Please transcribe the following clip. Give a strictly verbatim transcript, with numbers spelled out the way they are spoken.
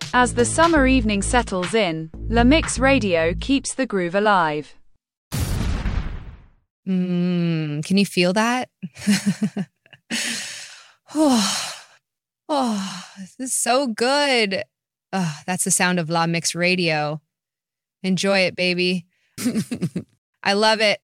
As the summer evening settles in, La Mix Radio keeps the groove alive. Mm, can you feel that? oh, oh, this is so good. Oh, that's the sound of La Mix Radio. Enjoy it, baby. I love it.